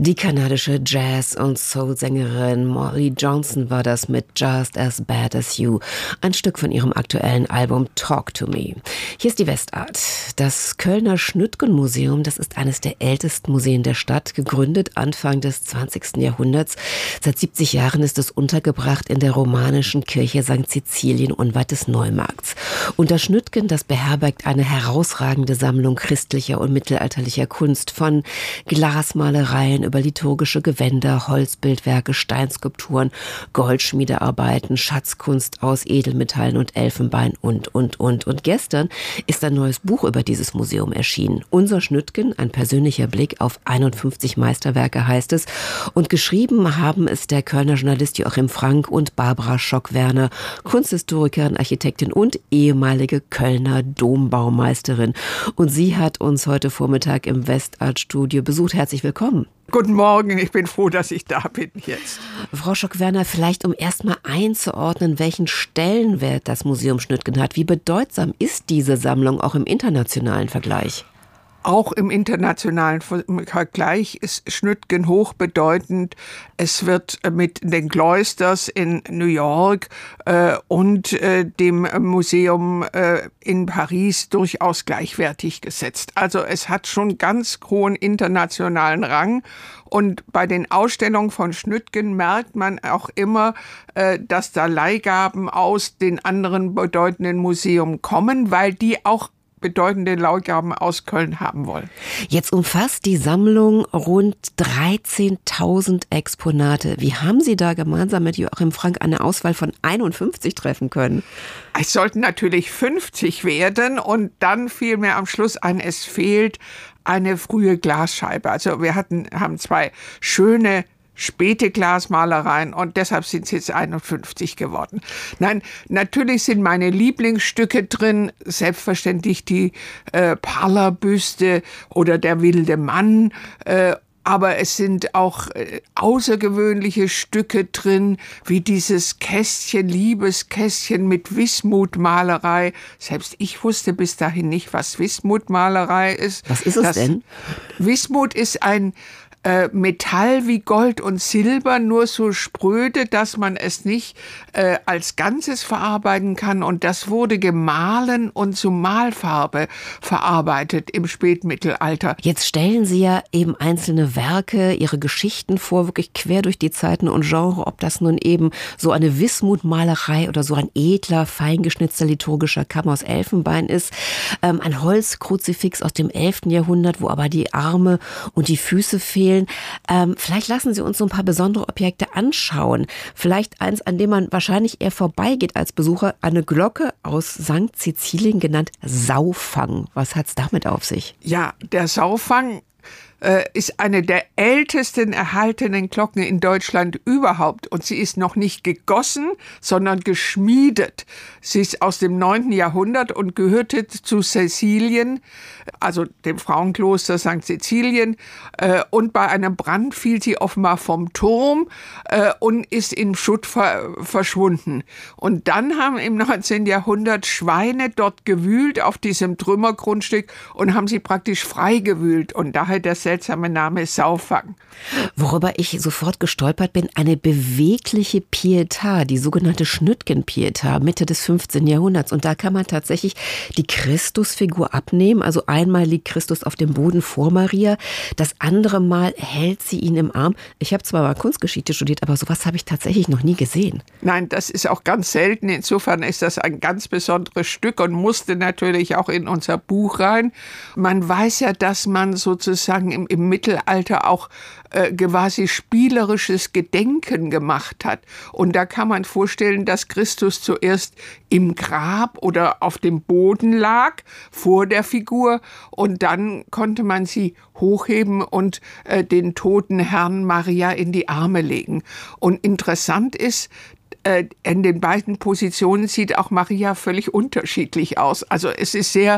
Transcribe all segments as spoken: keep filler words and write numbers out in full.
Die kanadische Jazz- und Soul-Sängerin Molly Johnson war das mit Just As Bad As You, ein Stück von ihrem aktuellen Album Talk to Me. Hier ist die Westart. Das Kölner Schnüttgen-Museum, das ist eines der ältesten Museen der Stadt, gegründet Anfang des zwanzigsten Jahrhunderts. Seit siebzig Jahren ist es untergebracht in der romanischen Kirche Sankt Cäcilien unweit des Neumarkts. Und das Schnüttgen, das beherbergt eine herausragende Sammlung christlicher und mittelalterlicher Kunst, von Glasmalereien über liturgische Gewänder, Holzbildwerke, Steinskulpturen, Goldschmiedearbeiten, Schatzkunst aus Edelmetallen und Elfenbein und, und, und. Und gestern ist ein neues Buch über dieses Museum erschienen. Unser Schnüttgen, ein persönlicher Blick auf einundfünfzig Meisterwerke, heißt es. Und geschrieben haben es der Kölner Journalist Joachim Frank und Barbara Schock-Werner, Kunsthistorikerin, Architektin und ehemalige Kölner Dombaumeisterin. Und sie hat uns heute Vormittag im Westart-Studio besucht. Herzlich willkommen. Guten Morgen, ich bin froh, dass ich da bin jetzt. Frau Schock-Werner, vielleicht um erst mal einzuordnen, welchen Stellenwert das Museum Schnüttgen hat. Wie bedeutsam ist diese Sammlung auch im internationalen Vergleich? Auch im internationalen Vergleich ist Schnüttgen hochbedeutend. Es wird mit den Cloisters in New York äh, und äh, dem Museum äh, in Paris durchaus gleichwertig gesetzt. Also es hat schon ganz hohen internationalen Rang. Und bei den Ausstellungen von Schnüttgen merkt man auch immer, äh, dass da Leihgaben aus den anderen bedeutenden Museen kommen, weil die auch bedeutende Leihgaben aus Köln haben wollen. Jetzt umfasst die Sammlung rund dreizehntausend Exponate. Wie haben Sie da gemeinsam mit Joachim Frank eine Auswahl von einundfünfzig treffen können? Es sollten natürlich fünfzig werden und dann fiel mir am Schluss ein, es fehlt eine frühe Glasscheibe. Also wir hatten, haben zwei schöne späte Glasmalereien und deshalb sind es jetzt einundfünfzig geworden. Nein, natürlich sind meine Lieblingsstücke drin, selbstverständlich die äh, Parlerbüste oder der wilde Mann, äh, aber es sind auch äh, außergewöhnliche Stücke drin, wie dieses Kästchen, Liebeskästchen mit Wismutmalerei. Selbst ich wusste bis dahin nicht, was Wismutmalerei ist. Was ist es das, denn? Wismut ist ein Äh, Metall wie Gold und Silber, nur so spröde, dass man es nicht äh, als Ganzes verarbeiten kann. Und das wurde gemahlen und zu Malfarbe verarbeitet im Spätmittelalter. Jetzt stellen Sie ja eben einzelne Werke, Ihre Geschichten vor, wirklich quer durch die Zeiten und Genre, ob das nun eben so eine Wismutmalerei oder so ein edler, feingeschnitzter liturgischer Kamm aus Elfenbein ist. Ähm, ein Holzkruzifix aus dem elften Jahrhundert, wo aber die Arme und die Füße fehlen. Ähm, vielleicht lassen Sie uns so ein paar besondere Objekte anschauen. Vielleicht eins, an dem man wahrscheinlich eher vorbeigeht als Besucher. Eine Glocke aus Sankt Cäcilien, genannt Saufang. Was hat's damit auf sich? Ja, der Saufang äh, ist eine der ältesten erhaltenen Glocken in Deutschland überhaupt. Und sie ist noch nicht gegossen, sondern geschmiedet. Sie ist aus dem neunten Jahrhundert und gehörte zu Cäcilien, also dem Frauenkloster Sankt Cäcilien. Äh, und bei einem Brand fiel sie offenbar vom Turm äh, und ist in Schutt ver- verschwunden. Und dann haben im neunzehnten Jahrhundert Schweine dort gewühlt auf diesem Trümmergrundstück und haben sie praktisch frei gewühlt. Und daher der seltsame Name Saufang. Worüber ich sofort gestolpert bin, eine bewegliche Pietà, die sogenannte Schnüttgen-Pietà, Mitte des fünfzehnten Jahrhunderts. Und da kann man tatsächlich die Christusfigur abnehmen. Also einmal liegt Christus auf dem Boden vor Maria, das andere Mal hält sie ihn im Arm. Ich habe zwar mal Kunstgeschichte studiert, aber sowas habe ich tatsächlich noch nie gesehen. Nein, das ist auch ganz selten. Insofern ist das ein ganz besonderes Stück und musste natürlich auch in unser Buch rein. Man weiß ja, dass man sozusagen im, im Mittelalter auch äh, quasi spielerisches Gedenken gemacht hat. Und da kann man vorstellen, dass Christus zuerst im Grab oder auf dem Boden lag, vor der Figur, und dann konnte man sie hochheben und äh, den toten Herrn Maria in die Arme legen. Und interessant ist, äh, in den beiden Positionen sieht auch Maria völlig unterschiedlich aus. Also es ist sehr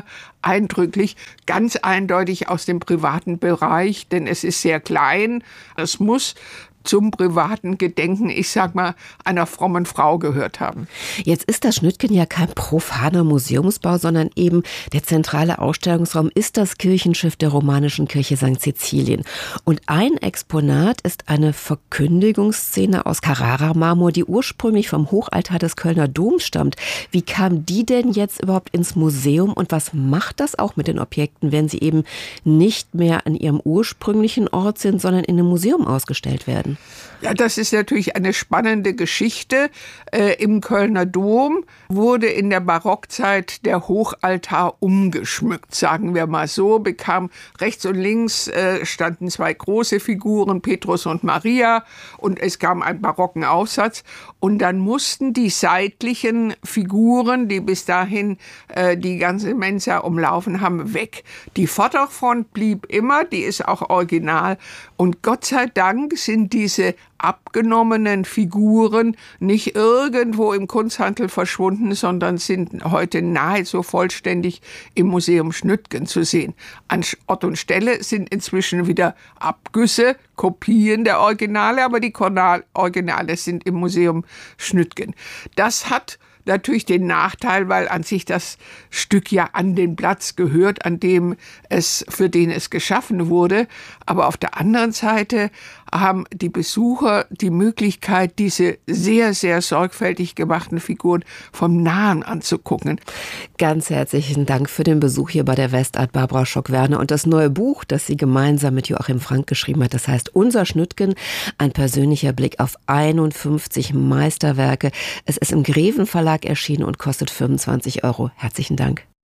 eindrücklich, ganz eindeutig aus dem privaten Bereich, denn es ist sehr klein. Es muss zum privaten Gedenken, ich sag mal, einer frommen Frau gehört haben. Jetzt ist das Schnüttgen ja kein profaner Museumsbau, sondern eben der zentrale Ausstellungsraum ist das Kirchenschiff der romanischen Kirche Sankt Cäcilien. Und ein Exponat ist eine Verkündigungsszene aus Carrara-Marmor, die ursprünglich vom Hochaltar des Kölner Doms stammt. Wie kam die denn jetzt überhaupt ins Museum und was macht das auch mit den Objekten, wenn sie eben nicht mehr an ihrem ursprünglichen Ort sind, sondern in einem Museum ausgestellt werden? Ja, das ist natürlich eine spannende Geschichte. Äh, Im Kölner Dom wurde in der Barockzeit der Hochaltar umgeschmückt, sagen wir mal so. Bekam rechts und links äh, standen zwei große Figuren, Petrus und Maria, und es kam ein barocken Aufsatz. Und dann mussten die seitlichen Figuren, die bis dahin äh, die ganze Mensa umlaufen haben, weg. Die Vorderfront blieb immer, die ist auch original. Und Gott sei Dank sind diese abgenommenen Figuren nicht irgendwo im Kunsthandel verschwunden, sondern sind heute nahezu vollständig im Museum Schnüttgen zu sehen. An Ort und Stelle sind inzwischen wieder Abgüsse, Kopien der Originale, aber die Originale sind im Museum Schnüttgen. Das hat natürlich den Nachteil, weil an sich das Stück ja an den Platz gehört, an dem es, für den es geschaffen wurde. Aber auf der anderen Seite haben die Besucher die Möglichkeit, diese sehr, sehr sorgfältig gemachten Figuren vom Nahen anzugucken. Ganz herzlichen Dank für den Besuch hier bei der Westart, Barbara Schock-Werner. Und das neue Buch, das sie gemeinsam mit Joachim Frank geschrieben hat, das heißt Unser Schnüttgen, ein persönlicher Blick auf einundfünfzig Meisterwerke. Es ist im Greven Verlag erschienen und kostet fünfundzwanzig Euro. Herzlichen Dank.